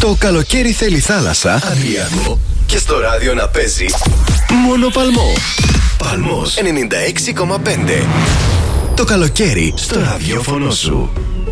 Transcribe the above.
Το καλοκαίρι θέλει θάλασσα, Αδριακό, και στο ράδιο να παίζει μόνο Παλμό. Παλμός 96,5. Το καλοκαίρι στο ραδιόφωνο σου.